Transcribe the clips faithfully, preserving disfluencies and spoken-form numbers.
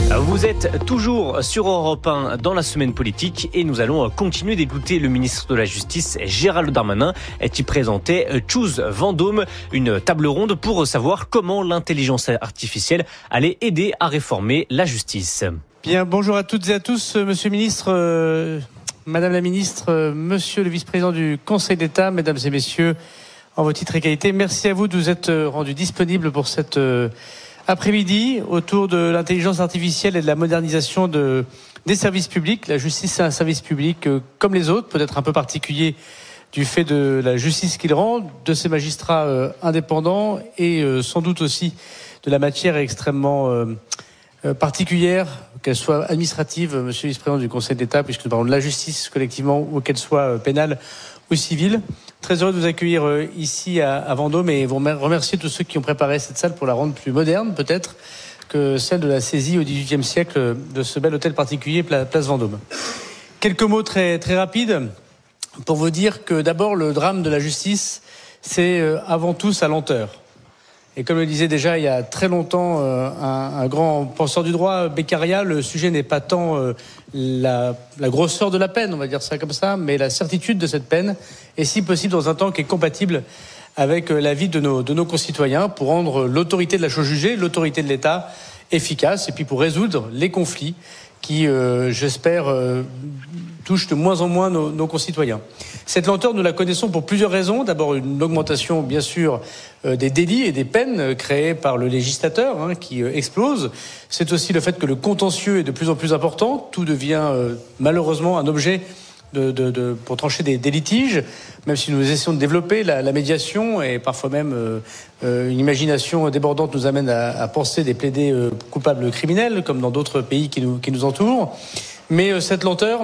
Vous êtes toujours sur Europe un dans la semaine politique et nous allons continuer d'écouter le ministre de la Justice Gérald Darmanin qui présentait Choose Vendôme, une table ronde pour savoir comment l'intelligence artificielle allait aider à réformer la justice. Bien, bonjour à toutes et à tous, monsieur le ministre, euh, madame la ministre, euh, monsieur le vice-président du Conseil d'État, mesdames et messieurs, en vos titres et qualités, merci à vous de vous être rendus disponibles pour cette euh, après-midi autour de l'intelligence artificielle et de la modernisation de, des services publics. La justice, c'est un service public euh, comme les autres, peut-être un peu particulier du fait de la justice qu'il rend, de ses magistrats euh, indépendants et euh, sans doute aussi de la matière extrêmement euh, euh, particulière, qu'elle soit administrative, monsieur le vice-président du Conseil d'État, puisque nous parlons de la justice collectivement, ou qu'elle soit euh, pénale ou civile. Très heureux de vous accueillir euh, ici à, à Vendôme et vous remercier tous ceux qui ont préparé cette salle pour la rendre plus moderne, peut-être, que celle de la saisie au dix-huitième siècle de ce bel hôtel particulier, Place Vendôme. Quelques mots très, très rapides pour vous dire que d'abord, le drame de la justice, c'est euh, avant tout sa lenteur. Et comme le disait déjà il y a très longtemps euh, un, un grand penseur du droit, Beccaria, le sujet n'est pas tant euh, la, la grosseur de la peine, on va dire ça comme ça, mais la certitude de cette peine, et si possible dans un temps qui est compatible avec euh, la vie de nos, de nos concitoyens, pour rendre l'autorité de la chose jugée, l'autorité de l'État efficace, et puis pour résoudre les conflits qui, euh, j'espère, euh, touchent de moins en moins nos, nos concitoyens. Cette lenteur, nous la connaissons pour plusieurs raisons. D'abord, une augmentation, bien sûr, euh, des délits et des peines euh, créés par le législateur, hein, qui euh, explose. C'est aussi le fait que le contentieux est de plus en plus important. Tout devient, euh, malheureusement, un objet de, de, de, pour trancher des, des litiges, même si nous essayons de développer la, la médiation, et parfois même euh, euh, une imagination débordante nous amène à, à penser des plaidés euh, coupables criminels, comme dans d'autres pays qui nous, qui nous entourent. Mais euh, cette lenteur,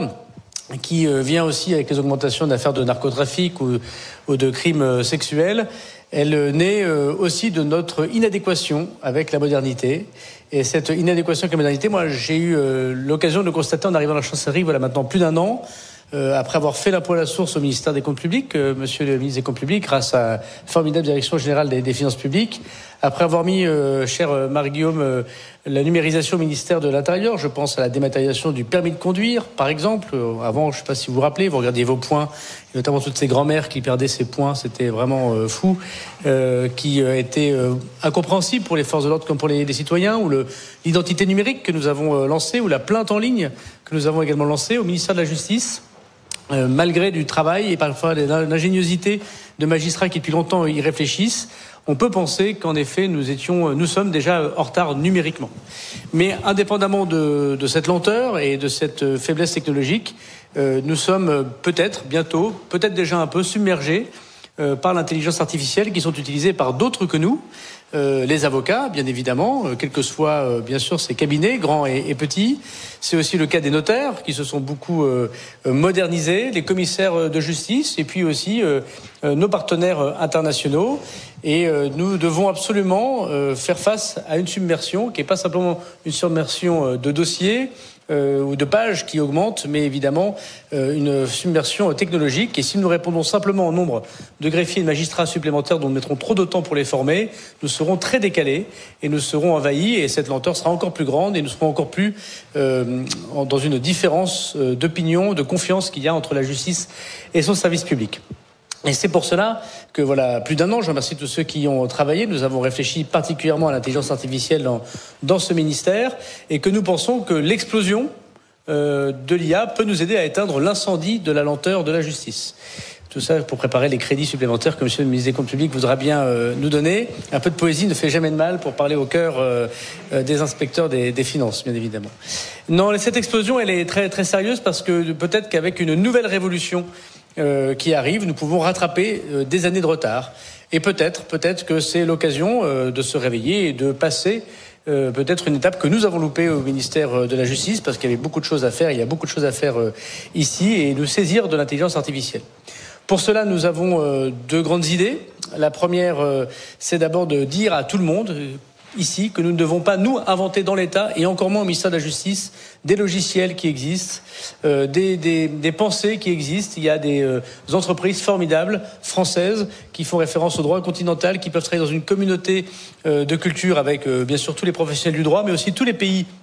qui vient aussi avec les augmentations d'affaires de narcotrafic ou, ou de crimes sexuels, elle naît aussi de notre inadéquation avec la modernité. Et cette inadéquation avec la modernité, moi j'ai eu l'occasion de le constater en arrivant à la chancellerie, voilà maintenant plus d'un an, Euh, après avoir fait l'impôt à la source au ministère des Comptes Publics, euh, monsieur le ministre des Comptes Publics, grâce à la formidable direction générale des, des finances publiques, après avoir mis, euh, cher euh, Marie-Guillaume, euh, la numérisation au ministère de l'Intérieur, je pense à la dématérialisation du permis de conduire, par exemple. Euh, avant, je ne sais pas si vous vous rappelez, vous regardiez vos points, et notamment toutes ces grand-mères qui perdaient ces points, c'était vraiment euh, fou, euh, qui euh, était euh, incompréhensible pour les forces de l'ordre comme pour les, les citoyens, ou le, l'identité numérique que nous avons euh, lancée, ou la plainte en ligne que nous avons également lancée au ministère de la Justice. Euh, malgré du travail et parfois l'ingéniosité de magistrats qui depuis longtemps y réfléchissent, on peut penser qu'en effet nous étions, nous sommes déjà en retard numériquement. Mais indépendamment de, de cette lenteur et de cette faiblesse technologique, euh, nous sommes peut-être bientôt, peut-être déjà un peu submergés euh, par l'intelligence artificielle qui sont utilisées par d'autres que nous. Euh, les avocats, bien évidemment, euh, quels que soient, euh, bien sûr, ces cabinets, grands et, et petits. C'est aussi le cas des notaires, qui se sont beaucoup euh, modernisés, les commissaires de justice, et puis aussi euh, euh, nos partenaires internationaux. Et euh, nous devons absolument euh, faire face à une submersion, qui n'est pas simplement une submersion de dossiers, Euh, ou de pages qui augmentent, mais évidemment euh, une submersion technologique. Et si nous répondons simplement au nombre de greffiers et de magistrats supplémentaires dont nous mettrons trop de temps pour les former, nous serons très décalés et nous serons envahis, et cette lenteur sera encore plus grande et nous serons encore plus euh, dans une différence d'opinion, de confiance qu'il y a entre la justice et son service public. Et c'est pour cela que, voilà, plus d'un an, je remercie tous ceux qui y ont travaillé. Nous avons réfléchi particulièrement à l'intelligence artificielle dans, dans ce ministère, et que nous pensons que l'explosion euh, de l'I A peut nous aider à éteindre l'incendie de la lenteur de la justice. Tout ça pour préparer les crédits supplémentaires que monsieur le ministre des Comptes Publics voudra bien euh, nous donner. Un peu de poésie ne fait jamais de mal pour parler au cœur euh, euh, des inspecteurs des, des finances, bien évidemment. Non, cette explosion, elle est très, très sérieuse, parce que peut-être qu'avec une nouvelle révolution Euh, qui arrive, nous pouvons rattraper euh, des années de retard. Et peut-être, peut-être que c'est l'occasion euh, de se réveiller et de passer euh, peut-être une étape que nous avons loupée au ministère de la Justice, parce qu'il y avait beaucoup de choses à faire, il y a beaucoup de choses à faire euh, ici, et nous saisir de l'intelligence artificielle. Pour cela, nous avons euh, deux grandes idées. La première, euh, c'est d'abord de dire à tout le monde euh, ici que nous ne devons pas, nous, inventer dans l'État, et encore moins au ministère de la Justice, des logiciels qui existent, euh, des, des, des pensées qui existent. Il y a des euh, entreprises formidables, françaises, qui font référence au droit continental, qui peuvent travailler dans une communauté euh, de culture avec, euh, bien sûr, tous les professionnels du droit, mais aussi tous les pays